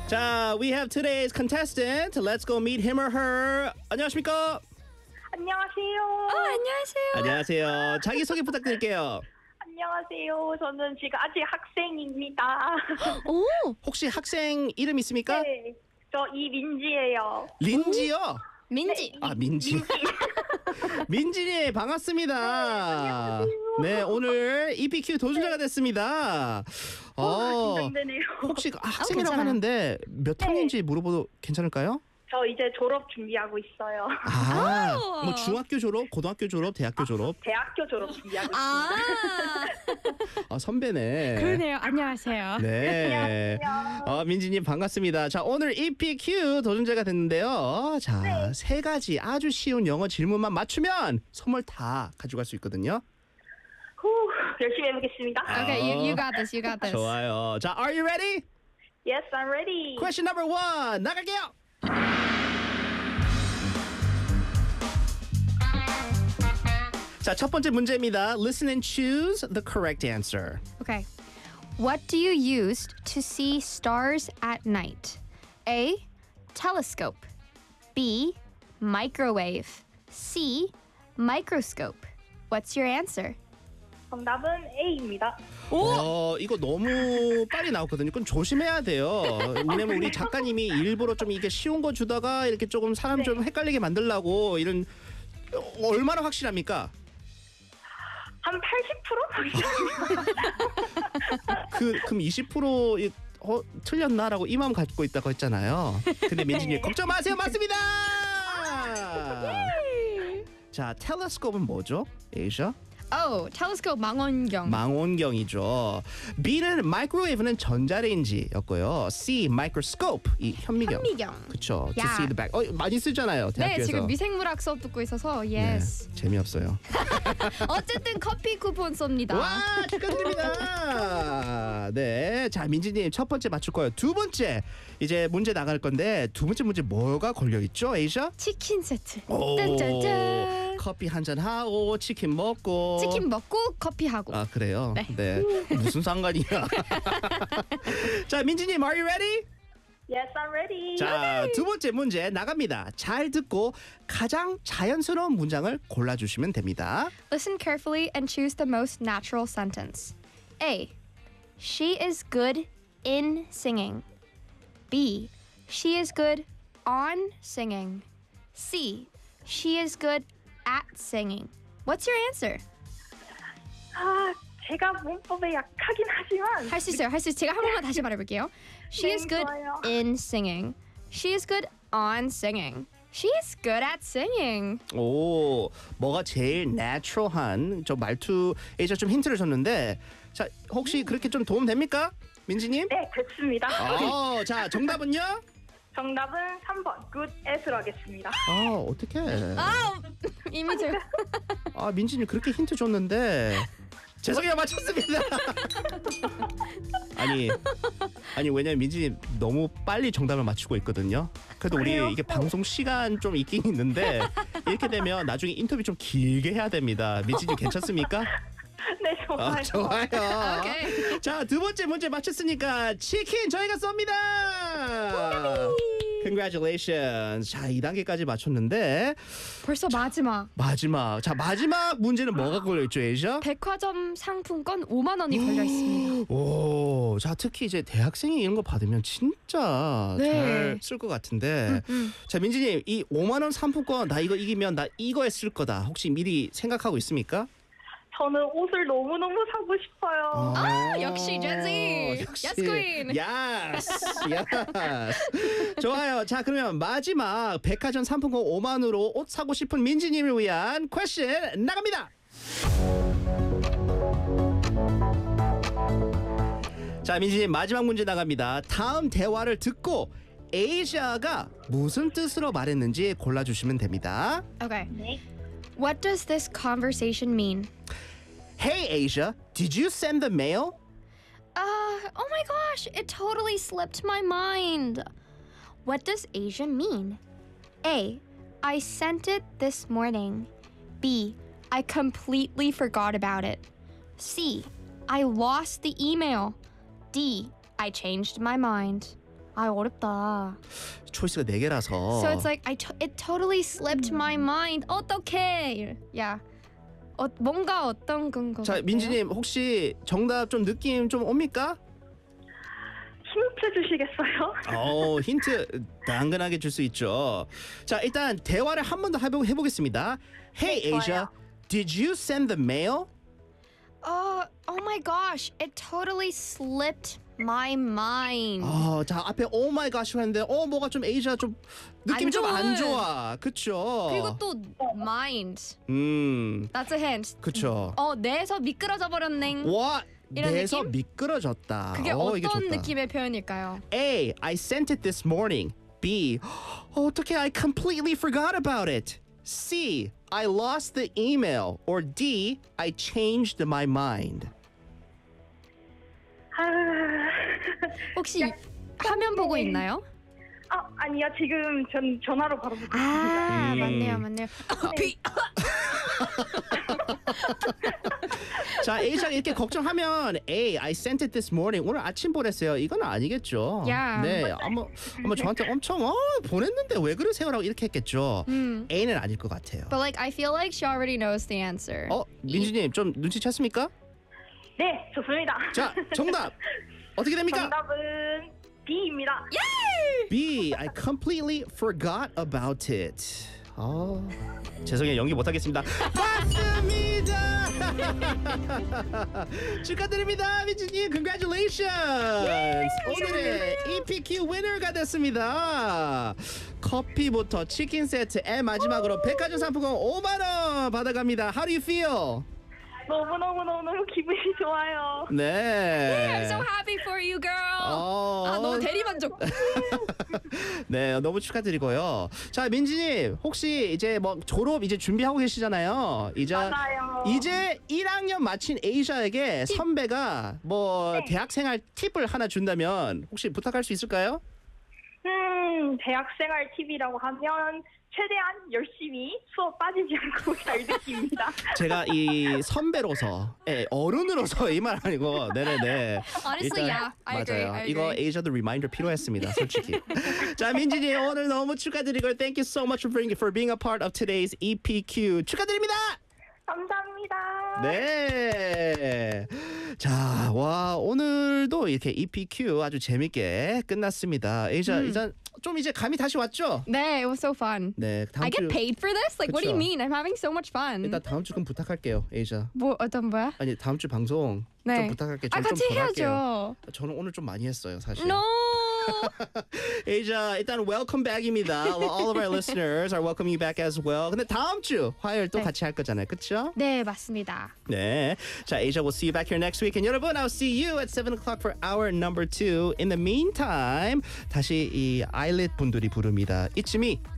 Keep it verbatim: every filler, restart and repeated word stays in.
자, we have today's contestant. Let's go meet him or her. 안녕하십니까? 안녕하세요. 어, 안녕하세요. 안녕하세요. 자기소개 부탁드릴게요. 안녕하세요. 저는 지금 아직 학생입니다. 오, 혹시 학생 이름 있습니까? 네, 저 이민지예요. 린지요? 민지. 아, 민지. 민지님 반갑습니다. 네, 오늘 이피큐 도전자가 됐습니다. 어, 긴장되네요. 혹시 아, 학생이라고 괜찮아요. 하는데 몇 네. 학년인지 물어봐도 괜찮을까요? 저 이제 졸업 준비하고 있어요. 아, 아. 뭐 중학교 졸업, 고등학교 졸업, 대학교 졸업. 대학교 졸업 준비하고 아, 있습니다. 아, 선배네. 그러네요. 안녕하세요. 네. 어, 민지님 반갑습니다. 자, 오늘 이피큐 도전자가 됐는데요. 자, 네. 세 가지 아주 쉬운 영어 질문만 맞추면 선물 다 가져갈 수 있거든요. 후, 열심히 해보겠습니다. Okay, you, you got this. You got this. 좋아요. 자, are you ready? Yes, I'm ready. Question number one. 나갈게요. 자, 첫 번째 문제입니다. Listen and choose the correct answer. Okay. What do you use to see stars at night? A. Telescope. B. Microwave. C. Microscope. What's your answer? 정답은 A입니다. 어, 이거 너무 빨리 나왔거든요. 그건 조심해야 돼요. 왜냐면 우리 작가님이 일부러 좀 이게 쉬운 거 주다가 이렇게 조금 사람 좀 헷갈리게 만들려고 이런 어, 얼마나 확실합니까? 한 팔십 퍼센트? 그 그럼 이십 퍼센트 이- 어, 틀렸나라고 이 마음 갖고 있다고 했잖아요. 근데 민지님 네. 걱정 마세요. 맞습니다. 자, 텔레스코프는 뭐죠? 에이샤? Oh, telescope 망원경. 망원경이죠. B는 마이크로웨이브는 전자레인지였고요. C 마이크로스코프 이 현미경. 현미경. 그쵸. To 야. see the back. 어, 많이 쓰잖아요. 네, 대학교에서. 지금 미생물학 수업 듣고 있어서 네, yes. 재미없어요. 어쨌든 커피 쿠폰 쏩니다. 와, 축하드립니다. 네, 자 민지님 첫 번째 맞출 거예요. 두 번째 이제 문제 나갈 건데 두 번째 문제 뭐가 걸려 있죠, 에이샤? 치킨 세트. 오, 짠짠짠. 커피 한 잔 하고 치킨 먹고. 치킨 먹고 커피 하고. 아 그래요? 네. 네. 무슨 상관이야? 자 민지님, are you ready? Yes, I'm ready. 자, 두 번째 문제 나갑니다. 잘 듣고 가장 자연스러운 문장을 골라주시면 됩니다. Listen carefully and choose the most natural sentence. A. She is good in singing. B. She is good on singing. C. She is good at singing. What's your answer? 아, 제가 문법에 약하긴 하지만 할 수 있어요. 할 수 있어요. 제가 한 번만 다시 말해볼게요. She 네, is good 좋아요. in singing. She is good on singing. She is good at singing. 오, 뭐가 제일 natural한 저 말투에 좀 힌트를 줬는데, 자 혹시 그렇게 좀 도움 됩니까, 민지님? 네, 됐습니다. 어, 자 정답은요? 정답은 삼 번 good at으로 하겠습니다. 아 어떻게? 아, 이미 저 아 민지님 그렇게 힌트 줬는데 죄송해요, 맞췄습니다. 아니 아니 왜냐면 민지님 너무 빨리 정답을 맞추고 있거든요. 그래도 우리 그래요? 이게 방송 시간 좀 있긴 있는데 이렇게 되면 나중에 인터뷰 좀 길게 해야 됩니다. 민지님 괜찮습니까? 네, 좋아요. 아, 좋아요. 오케이. 자, 두 번째 문제 맞췄으니까 치킨 저희가 쏩니다. Congratulations. 자, 이 단계까지 맞췄는데 벌써 마지막. 마지막. 자, 마지막 문제는 뭐가 걸려 있죠, 에이샤? 백화점 상품권 오만 원이 걸려 있습니다. 오, 자, 특히 이제 대학생이 이런 거 받으면 진짜 네. 잘 쓸 것 같은데. 음. 자, 민지님, 이 오만 원 상품권 나 이거 이기면 나 이거에 쓸 거다. 혹시 미리 생각하고 있습니까? 저는 옷을 너무너무 사고 싶어요. 아, 역시 Gen Z. 역시. Yes, queen. Yes, yes. 좋아요. 자, 그러면 마지막 백화점 상품권 오만 원으로 옷 사고 싶은 민지님을 위한 퀘스천 나갑니다. 자, 민지님 마지막 문제 나갑니다. 다음 대화를 듣고 에이샤가 무슨 뜻으로 말했는지 골라주시면 됩니다. Okay. 네. What does this conversation mean? Hey, Asia, did you send the mail? Uh, oh my gosh, it totally slipped my mind. What does Asia mean? A. I sent it this morning. B. I completely forgot about it. C. I lost the email. D. I changed my mind. 아 어렵다. 초이스가 네 개라서. So it's like I to- it totally slipped my mind. 어떡해? 야, 어, 뭔가 어떤 근거? 자, 민지님 혹시 정답 좀 느낌 좀 옵니까? 힌트 주시겠어요? 어, 힌트 당근하게 줄 수 있죠. 자, 일단 대화를 한 번 더 해보, 해보겠습니다. Hey 네, 좋아요. Asia, did you send the mail? Uh, oh my gosh, it totally slipped my mind. 어, 자 앞에 Oh my gosh 했는데 어 뭐가 좀 에이지아 좀 느낌이 안 좀 안 좋은. 좋아, 그쵸? 그리고 또 mind. 음, That's a hint. 그쵸. 어, 내에서 미끄러져 버렸네. 와, 이런 내서 느낌? 미끄러졌다. 그게 어, 이게 어떤 좋다. 느낌의 표현일까요? A, I sent it this morning. B, 어떻게 I completely forgot about it. C, I lost the email. Or D, I changed my mind. 아, 혹시 화면 보고 있나요? 아 아니요 지금 전 전화로 바로 듣고 있습니다. 아, 음. 맞네요, 맞네요. 비- 자, A씨가 이렇게 걱정하면 A, I sent it this morning. 오늘 아침 보냈어요. 이건 아니겠죠. 야. 네, 아마 아마 저한테 엄청 어 보냈는데 왜 그러세요라고 이렇게 했겠죠. 음. A는 아닐 것 같아요. But like I feel like she already knows the answer. 어, 민지님 좀 눈치챘습니까? 네 좋습니다. 자, 정답 어떻게 됩니까? 정답은 B입니다. B, I completely forgot about it. 어, 죄송해요, 연기 못하겠습니다. 맞습니다. 축하드립니다, 민지님. Congratulations. 오늘의 이피큐 위너가 됐습니다. 커피부터 치킨 세트, 앤 마지막으로 백화점 상품권 오만 원 받아갑니다. How do you feel? 너무 너무 너무 너무 기분이 좋아요. 네. I'm so happy for you, girl. 어. 아, 너무 대리만족. 네, 너무 축하드리고요. 자, 민지님 혹시 이제 뭐 졸업 이제 준비하고 계시잖아요. 이제 맞아요. 이제 일 학년 마친 에이샤에게 선배가 뭐 네. 대학생활 팁을 하나 준다면 혹시 부탁할 수 있을까요? 음 대학생활 팁이라고 하면 최대한 열심히 수업 빠지지 않고 잘 듣습니다. 제가 이 선배로서, 예, 어른으로서 이 말 아니고, 네네네. Honestly, yeah, I agree, 맞아요. I 이거 agree. 에이샤도 리마인더 필요했습니다, 솔직히. 자, 민진이 오늘 너무 축하드리고, thank you so much for being, for being a part of today's 이피큐. 축하드립니다. 감사합니다. 네. 자, 와, 오늘도 이렇게 이피큐 아주 재밌게 끝났습니다. 에이샤, 음. 일단 좀 이제 감이 다시 왔죠? 네, it was so fun. 네, 다음 I 주 get paid for this? Like, what do you 그쵸. mean? I'm having so much fun. 일단 다음 주 그럼 부탁할게요, 에이샤. 뭐 어떤 거야? 아니, 다음 주 방송 네. 좀 부탁할게요. 아, 저는 같이 좀 더 할게요. 해야죠. 저는 오늘 좀 많이 했어요, 사실. No. 에이자, 일단 welcome back입니다. All of our listeners are welcoming you back as well. 근데 다음 주 화요일 또 네. 같이 할 거잖아요, 그렇죠? 네, 맞습니다. 네. 자, Asia, we'll see you back here next week. And 여러분, I'll see you at seven o'clock for hour number two. In the meantime, 다시 이 아일릿 분들이 부릅니다. It's me.